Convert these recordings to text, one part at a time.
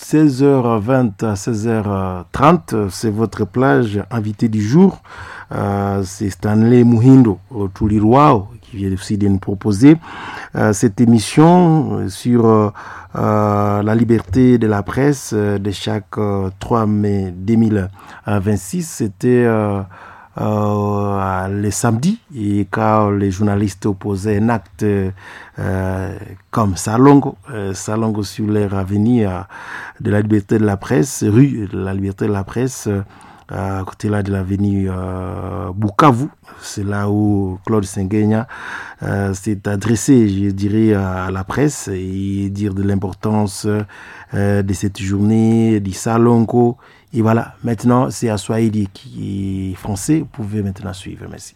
16h20 à 16h30. C'est votre plage invité du jour. C'est Stanley Muhindo Tuliruao qui vient aussi de nous proposer cette émission sur la liberté de la presse de chaque 3 mai 2026. C'était les samedis, et quand les journalistes opposaient un acte comme Salongo sur leur avenir de la liberté de la presse, rue de la liberté de la presse, à côté là de l'avenue Bukavu. C'est là où Claude Senghenya s'est adressé, je dirais, à la presse et dire de l'importance de cette journée, du Salongo. Et voilà, maintenant c'est à Swahili qui est français. Vous pouvez maintenant suivre. Merci.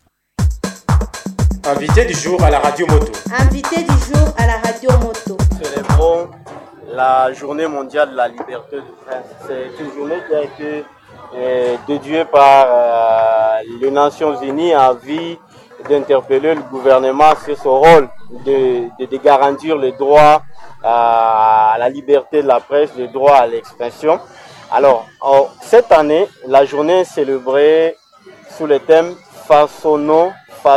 Invité du jour à la radio moto. Invité du jour à la radio moto. Célébrons la journée mondiale de la liberté de presse. C'est une journée qui a été dédiée par les Nations Unies en vue d'interpeller le gouvernement sur son rôle de garantir les droits à la liberté de la presse, les droits à l'expression. Alors, cette année, la journée est célébrée sous le thème façonnons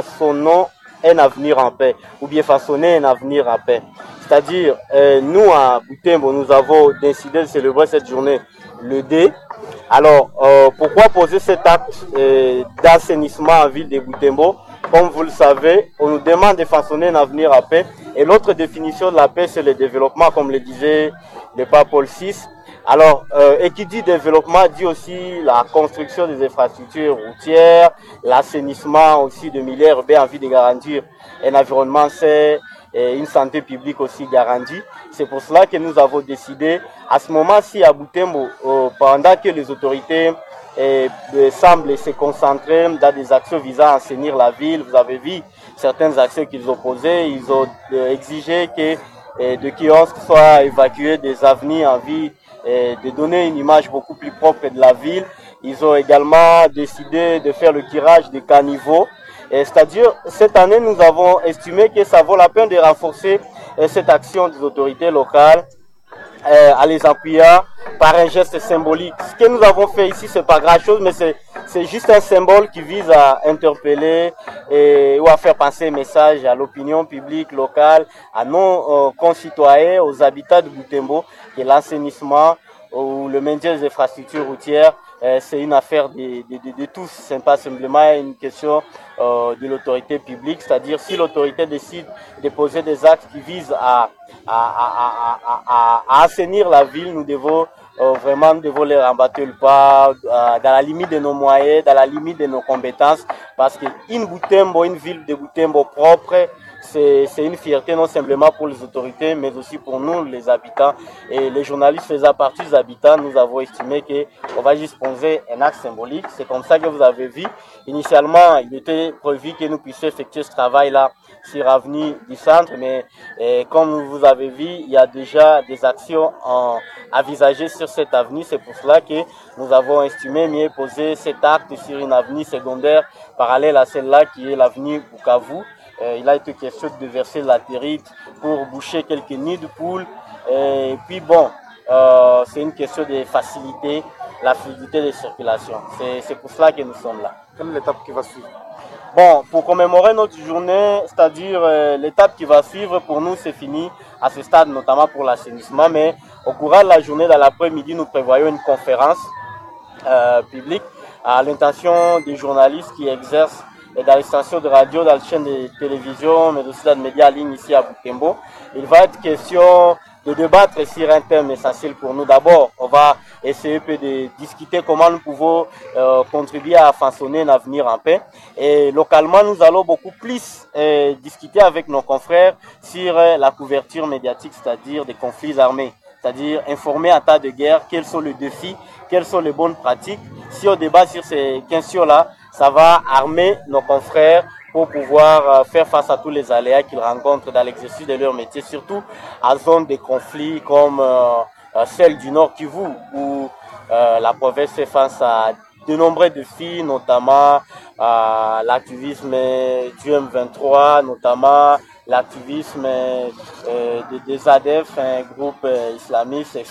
un avenir en paix, ou bien façonner un avenir en paix. C'est-à-dire, nous à Butembo, nous avons décidé de célébrer cette journée le D. Alors, pourquoi poser cet acte d'assainissement en ville de Butembo? Comme vous le savez, on nous demande de façonner un avenir en paix. Et l'autre définition de la paix, c'est le développement, comme le disait le pape Paul VI. Alors, et qui dit développement dit aussi la construction des infrastructures routières, l'assainissement aussi de milieux urbains en vue de garantir un environnement sain et une santé publique aussi garantie. C'est pour cela que nous avons décidé, à ce moment-ci à Butembo, pendant que les autorités semblent se concentrer dans des actions visant à assainir la ville, vous avez vu certaines actions qu'ils ont posées, ils ont exigé que des kiosques soient évacués des avenues en vue de donner une image beaucoup plus propre de la ville. Ils ont également décidé de faire le curage des caniveaux. C'est-à-dire, cette année, nous avons estimé que ça vaut la peine de renforcer cette action des autorités locales à les appuyer par un geste symbolique. Ce que nous avons fait ici, c'est pas grand chose, mais c'est juste un symbole qui vise à interpeller ou à faire passer un message à l'opinion publique locale, à nos concitoyens, aux habitants de Butembo, que l'assainissement ou le maintien des infrastructures routières, c'est une affaire de tous. C'est pas simplement une question de l'autorité publique. C'est-à-dire, si l'autorité décide de poser des actes qui visent à assainir la ville, nous devons vraiment les rembattre le pas dans la limite de nos moyens, dans la limite de nos compétences, parce qu'une Butembo, une ville de Butembo propre, c'est une fierté non simplement pour les autorités, mais aussi pour nous, les habitants. Et les journalistes faisant partie des habitants, nous avons estimé qu'on va juste poser un acte symbolique. C'est comme ça que vous avez vu. Initialement, il était prévu que nous puissions effectuer ce travail-là sur l'avenue du centre, mais comme vous avez vu, il y a déjà des actions envisagées sur cette avenue. C'est pour cela que nous avons estimé mieux poser cet acte sur une avenue secondaire parallèle à celle-là qui est l'avenue Bukavu. Il a été question de verser la territe pour boucher quelques nids de poules. Et puis bon, c'est une question de faciliter la fluidité de circulation. C'est pour cela que nous sommes là. Quelle est l'étape qui va suivre? Bon, pour commémorer notre journée, c'est-à-dire l'étape qui va suivre, pour nous, c'est fini à ce stade, notamment pour l'assainissement. Mais au courant de la journée, dans l'après-midi, nous prévoyons une conférence publique à l'intention des journalistes qui exercent dans les stations de radio, dans les chaînes de télévision, mais aussi dans les médias en ligne ici à Butembo. Il va être question de débattre sur un thème essentiel pour nous. D'abord, on va essayer de discuter comment nous pouvons contribuer à façonner un avenir en paix. Et localement, nous allons beaucoup plus discuter avec nos confrères sur la couverture médiatique, c'est-à-dire des conflits armés. C'est-à-dire informer en temps de guerre quels sont les défis, quelles sont les bonnes pratiques. Si on débat sur ces questions-là, ça va armer nos confrères pour pouvoir faire face à tous les aléas qu'ils rencontrent dans l'exercice de leur métier, surtout en zone de conflit comme celle du Nord Kivu, où la province fait face à de nombreux défis, notamment l'activisme du M23, notamment l'activisme des ADF, un groupe islamiste